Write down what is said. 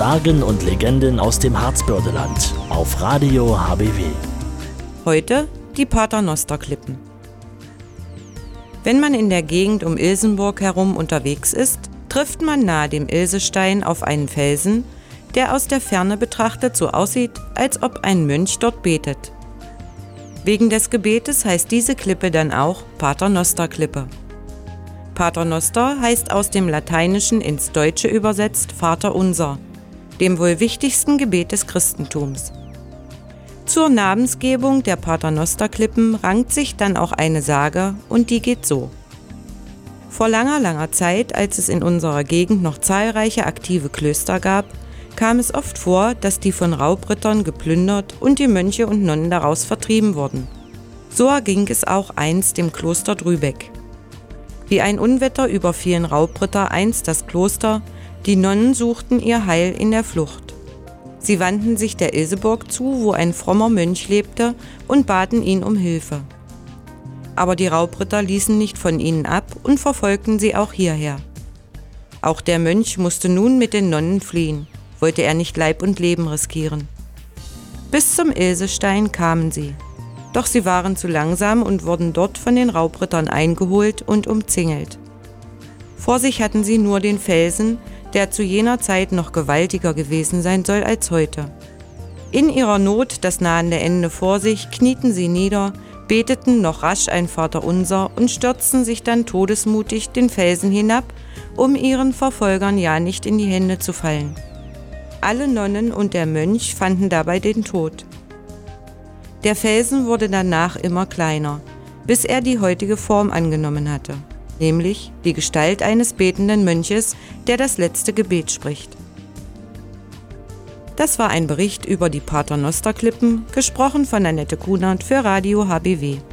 Sagen und Legenden aus dem Harzbördeland auf Radio HBW. Heute die Paternosterklippen. Wenn man in der Gegend um Ilsenburg herum unterwegs ist, trifft man nahe dem Ilsestein auf einen Felsen, der aus der Ferne betrachtet so aussieht, als ob ein Mönch dort betet. Wegen des Gebetes heißt diese Klippe dann auch Paternosterklippe. Paternoster heißt aus dem Lateinischen ins Deutsche übersetzt Vaterunser, dem wohl wichtigsten Gebet des Christentums. Zur Namensgebung der Paternosterklippen rankt sich dann auch eine Sage und die geht so. Vor langer, langer Zeit, als es in unserer Gegend noch zahlreiche aktive Klöster gab, kam es oft vor, dass die von Raubrittern geplündert und die Mönche und Nonnen daraus vertrieben wurden. So erging es auch einst dem Kloster Drübeck. Wie ein Unwetter überfielen Raubritter einst das Kloster, die Nonnen suchten ihr Heil in der Flucht. Sie wandten sich der Ilseburg zu, wo ein frommer Mönch lebte, und baten ihn um Hilfe. Aber die Raubritter ließen nicht von ihnen ab und verfolgten sie auch hierher. Auch der Mönch musste nun mit den Nonnen fliehen, wollte er nicht Leib und Leben riskieren. Bis zum Ilsestein kamen sie, doch sie waren zu langsam und wurden dort von den Raubrittern eingeholt und umzingelt. Vor sich hatten sie nur den Felsen, der zu jener Zeit noch gewaltiger gewesen sein soll als heute. In ihrer Not, das nahende Ende vor sich, knieten sie nieder, beteten noch rasch ein Vaterunser und stürzten sich dann todesmutig den Felsen hinab, um ihren Verfolgern ja nicht in die Hände zu fallen. Alle Nonnen und der Mönch fanden dabei den Tod. Der Felsen wurde danach immer kleiner, bis er die heutige Form angenommen hatte, nämlich die Gestalt eines betenden Mönches, der das letzte Gebet spricht. Das war ein Bericht über die Paternosterklippen, gesprochen von Annette Kunert für Radio HBW.